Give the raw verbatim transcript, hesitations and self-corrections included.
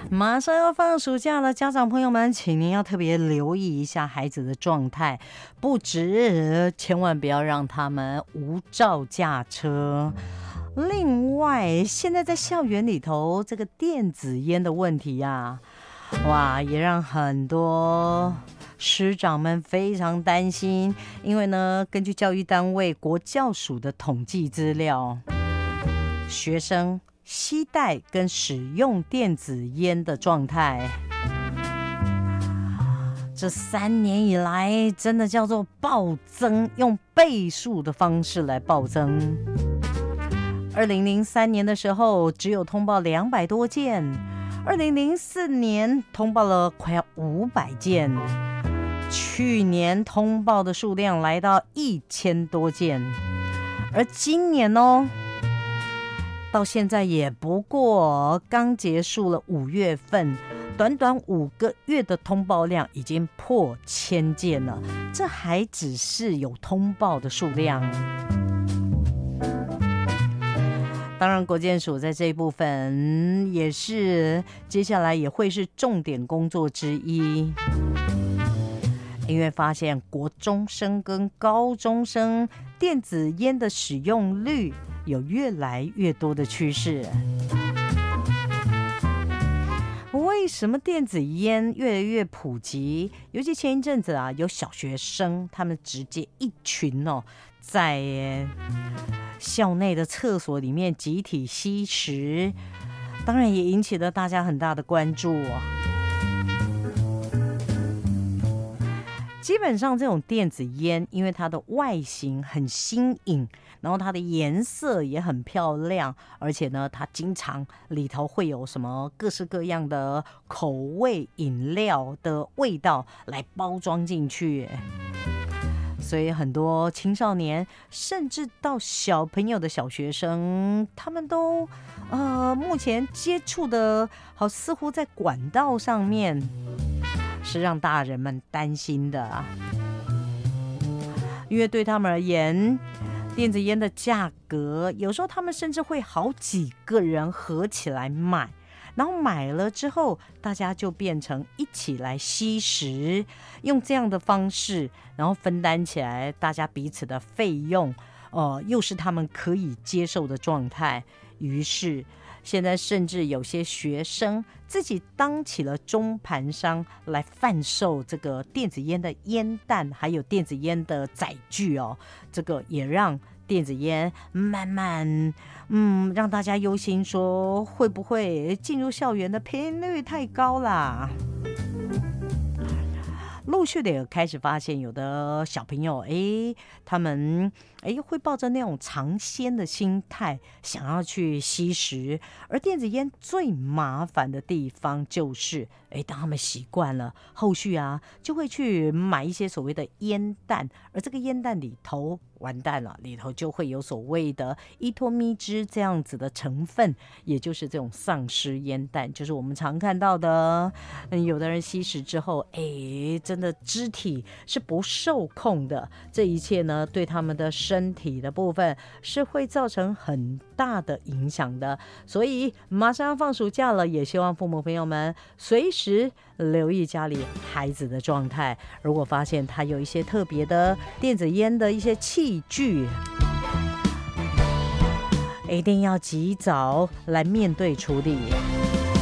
马上要放暑假了，家长朋友们，请您要特别留意一下孩子的状态，不止千万不要让他们无照驾车。另外，现在在校园里头，这个电子烟的问题呀、啊，哇，也让很多师长们非常担心。因为呢，根据教育单位国教署的统计资料，学生携带跟使用电子烟的状态，这三年以来真的叫做暴增，用倍数的方式来暴增。二零零三年的时候，只有通报两百多件，二零零四年通报了快要五百件，去年通报的数量来到一千多件，而今年哦，到现在也不过刚结束了五月份，短短五个月的通报量已经破千件了，这还只是有通报的数量。当然，国健署在这一部分也是接下来也会是重点工作之一，因为发现国中生跟高中生电子烟的使用率有越来越多的趋势。为什么电子烟越来越普及？尤其前一阵子啊，有小学生他们直接一群哦，在校内的厕所里面集体吸食，当然也引起了大家很大的关注哦。基本上这种电子烟，因为它的外形很新颖，然后它的颜色也很漂亮，而且呢，它经常里头会有什么各式各样的口味饮料的味道来包装进去，所以很多青少年，甚至到小朋友的小学生，他们都呃目前接触的好似乎在管道上面，是让大人们担心的啊。因为对他们而言，电子烟的价格有时候他们甚至会好几个人合起来买，然后买了之后大家就变成一起来吸食，用这样的方式然后分担起来大家彼此的费用，呃，又是他们可以接受的状态。于是现在甚至有些学生自己当起了中盘商来贩售这个电子烟的烟弹，还有电子烟的载具哦，这个也让电子烟慢慢嗯让大家忧心，说会不会进入校园的频率太高啦。陆续的也开始发现有的小朋友，哎，他们哎会抱着那种尝鲜的心态想要去吸食，而电子烟最麻烦的地方就是，哎，当他们习惯了，后续啊就会去买一些所谓的烟弹，而这个烟弹里头完蛋了，里头就会有所谓的依托咪汁这样子的成分，也就是这种丧尸烟弹，就是我们常看到的，嗯，有的人吸食之后，哎，真的肢体是不受控的，这一切呢，对他们的身体的部分是会造成很大的影响的。所以马上要放暑假了，也希望父母朋友们随时留意家里孩子的状态，如果发现他有一些特别的电子烟的一些器具，一定要及早来面对处理。